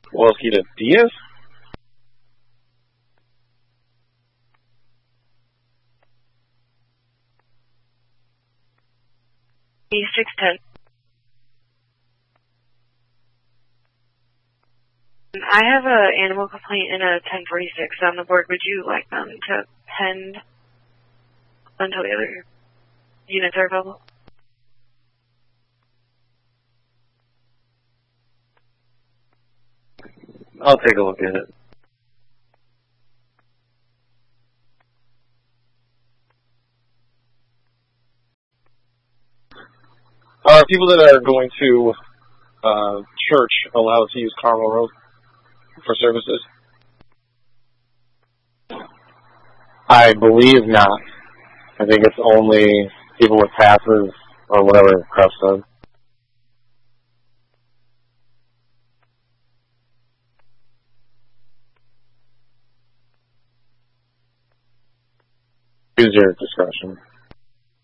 Wellsky to Diaz? E610. I have an animal complaint in a 1046 on the board. Would you like them to pend until the other units are available? I'll take a look at it. Are people that are going to church allowed to use Carmel Road for services? I believe not. I think it's only people with passes or whatever Crush says. Use your discretion.